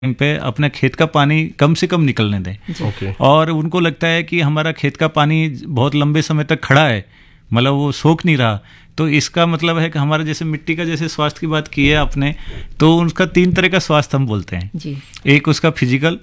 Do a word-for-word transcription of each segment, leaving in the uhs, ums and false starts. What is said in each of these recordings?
Time पे अपने खेत का पानी कम से कम निकलने दें। okay. और उनको लगता है कि हमारा खेत का पानी बहुत लंबे समय तक खड़ा है, मतलब वो सोख नहीं रहा, तो इसका मतलब है कि हमारा जैसे मिट्टी का जैसे स्वास्थ्य की बात की है आपने, तो उसका तीन तरह का स्वास्थ्य हम बोलते हैं जी। एक उसका फिजिकल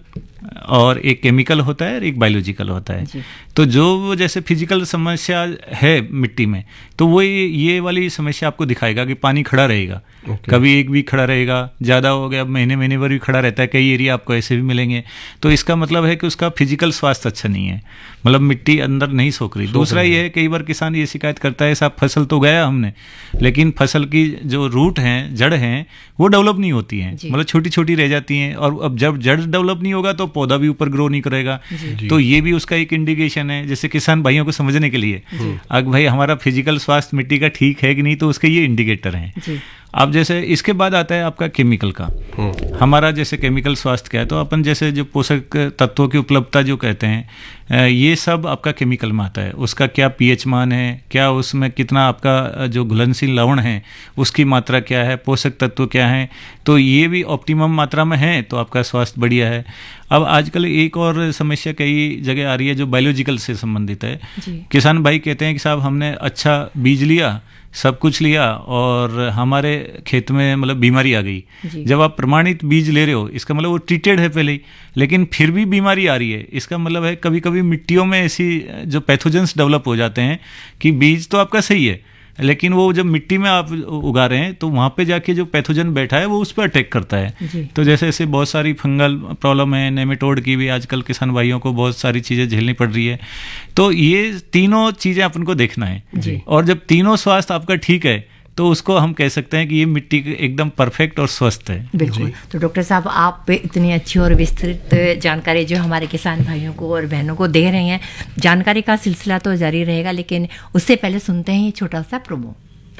और एक केमिकल होता है और एक बायोलॉजिकल होता है जी। तो जो जैसे फिजिकल समस्या है मिट्टी में, तो वो ये, ये वाली समस्या आपको दिखाएगा कि पानी खड़ा रहेगा, okay. कभी एक वीक खड़ा रहेगा, ज़्यादा हो गया महीने महीने भर भी खड़ा रहता है, कई एरिया आपको ऐसे भी मिलेंगे। तो इसका मतलब है कि उसका फिजिकल स्वास्थ्य अच्छा नहीं है, मतलब मिट्टी अंदर नहीं सोख रही। दूसरा ये है, कई बार किसान ये शिकायत करता है साहब फसल तो गया हमने, लेकिन फसल की जो रूट हैं, जड़ हैं, वो डेवलप नहीं होती हैं, मतलब छोटी छोटी रह जाती हैं, और अब जब जड़ डेवलप नहीं होगा तो पौधा भी ऊपर ग्रो नहीं करेगा। तो ये भी उसका एक इंडिकेशन है, जैसे किसान भाइयों को समझने के लिए, अगर भाई हमारा फिजिकल स्वास्थ्य मिट्टी का ठीक है कि नहीं, तो उसके ये इंडिकेटर हैं। अब जैसे इसके बाद आता है आपका केमिकल का, हमारा जैसे केमिकल स्वास्थ्य क्या है, तो अपन जैसे जो पोषक तत्वों की उपलब्धता जो कहते हैं, ये सब आपका केमिकल में आता है। उसका क्या पीएच मान है, क्या उसमें कितना आपका जो घुलनशील लवण है उसकी मात्रा क्या है, पोषक तत्व क्या है, तो ये भी ऑप्टिमम मात्रा में है तो आपका स्वास्थ्य बढ़िया है। अब आजकल एक और समस्या कई जगह आ रही है जो बायोलॉजिकल से संबंधित है। किसान भाई कहते हैं कि साहब हमने अच्छा बीज लिया, सब कुछ लिया, और हमारे खेत में मतलब बीमारी आ गई। जब आप प्रमाणित बीज ले रहे हो, इसका मतलब वो ट्रीटेड है पहले ही, लेकिन फिर भी बीमारी आ रही है। इसका मतलब है कभी कभी मिट्टियों में ऐसी जो पैथोजेंस डेवलप हो जाते हैं कि बीज तो आपका सही है, लेकिन वो जब मिट्टी में आप उगा रहे हैं तो वहाँ पे जाके जो पैथोजन बैठा है वो उस पर अटैक करता है। तो जैसे ऐसे बहुत सारी फंगल प्रॉब्लम है, नेमेटोड की भी आजकल किसान भाइयों को बहुत सारी चीज़ें झेलनी पड़ रही है। तो ये तीनों चीज़ें अपन को देखना है, और जब तीनों स्वास्थ्य आपका ठीक है तो उसको हम कह सकते हैं कि ये मिट्टी एकदम परफेक्ट और स्वस्थ है। बिल्कुल। तो डॉक्टर साहब, आप इतनी अच्छी और विस्तृत जानकारी जो हमारे किसान भाइयों को और बहनों को दे रहे हैं, जानकारी का सिलसिला तो जारी रहेगा, लेकिन उससे पहले सुनते हैं छोटा सा प्रोमो।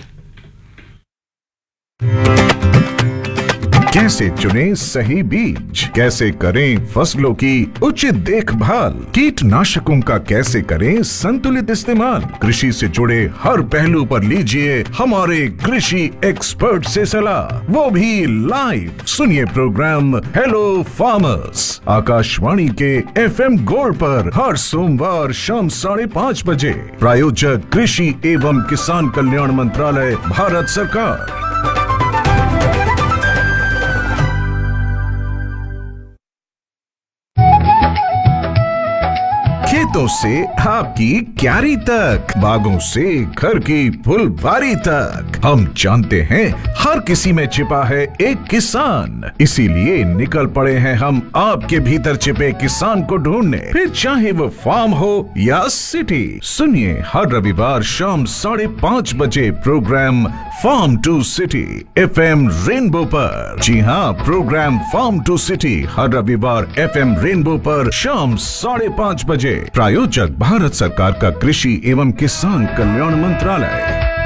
कैसे चुनें सही बीज, कैसे करें फसलों की उचित देखभाल, कीटनाशकों का कैसे करें संतुलित इस्तेमाल, कृषि से जुड़े हर पहलू पर लीजिए हमारे कृषि एक्सपर्ट से सलाह, वो भी लाइव। सुनिए प्रोग्राम हेलो फार्मर्स आकाशवाणी के एफएम गोल्ड पर हर सोमवार शाम साढ़े पाँच बजे। प्रायोजक कृषि एवं किसान कल्याण मंत्रालय, भारत सरकार। खेतों से आपकी क्यारी तक, बागों से घर की फुलवारी तक, हम जानते हैं हर किसी में छिपा है एक किसान। इसीलिए निकल पड़े हैं हम आपके भीतर छिपे किसान को ढूंढने, फिर चाहे वो फार्म हो या सिटी। सुनिए हर रविवार शाम साढ़े पाँच बजे programme farm to city FM rainbow पर। जी हाँ, प्रोग्राम फार्म टू सिटी हर रविवार एफएम रेनबो पर शाम साढ़े पाँच बजे। प्रायोजक भारत सरकार का कृषि एवं किसान कल्याण मंत्रालय।